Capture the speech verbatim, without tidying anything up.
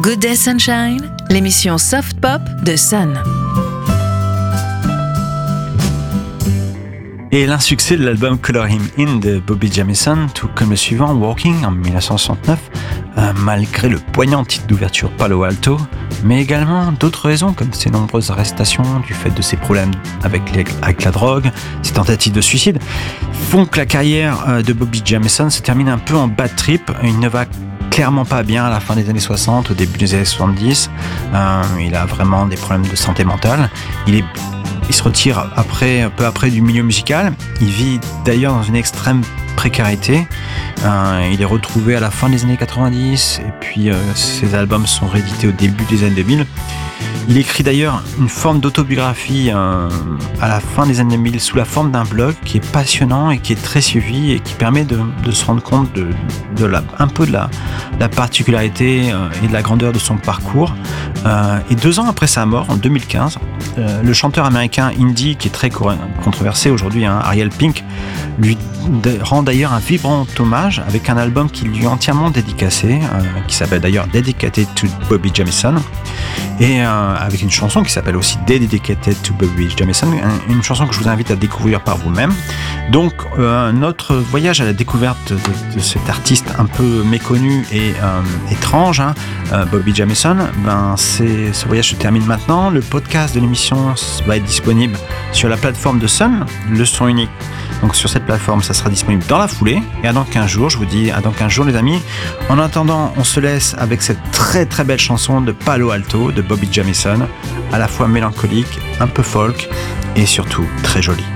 Good Day Sunshine, l'émission soft pop de Sun. Et l'insuccès de l'album Color Him In de Bobby Jamieson, tout comme le suivant, Walking, en dix-neuf cent soixante-neuf, euh, malgré le poignant titre d'ouverture Palo Alto, mais également d'autres raisons comme ses nombreuses arrestations du fait de ses problèmes avec, les, avec la drogue, ses tentatives de suicide, font que la carrière de Bobby Jamieson se termine un peu en bad trip. Il ne va clairement pas bien à la fin des années soixante, au début des années soixante-dix. Euh, il a vraiment des problèmes de santé mentale. Il est Il se retire après, peu après du milieu musical. Il vit d'ailleurs dans une extrême précarité. Euh, il est retrouvé à la fin des années quatre-vingt-dix et puis euh, ses albums sont réédités au début des années deux mille. Il écrit d'ailleurs une forme d'autobiographie euh, à la fin des années deux mille sous la forme d'un blog qui est passionnant et qui est très suivi et qui permet de, de se rendre compte de, de la, un peu de la, la particularité euh, et de la grandeur de son parcours. Euh, et deux ans après sa mort, en deux mille quinze, euh, le chanteur américain indie, qui est très controversé aujourd'hui, hein, Ariel Pink, lui rend d'ailleurs un vibrant hommage avec un album qui lui est entièrement dédicacé, euh, qui s'appelle d'ailleurs Dedicated to Bobby Jamieson, et euh, avec une chanson qui s'appelle aussi Dedicated to Bobby Jamieson, une chanson que je vous invite à découvrir par vous-même. Donc euh, notre voyage à la découverte de, de cet artiste un peu méconnu et euh, étrange, hein, euh, Bobby Jamieson, ben, c'est, ce voyage se termine maintenant. Le podcast de l'émission va être disponible sur la plateforme de Sun, le son unique. Donc sur cette plateforme, ça sera disponible dans la foulée. Et à dans quinze jours, je vous dis à dans quinze jours les amis. En attendant, on se laisse avec cette très très belle chanson de Palo Alto de Bobby Jamieson, à la fois mélancolique, un peu folk et surtout très jolie.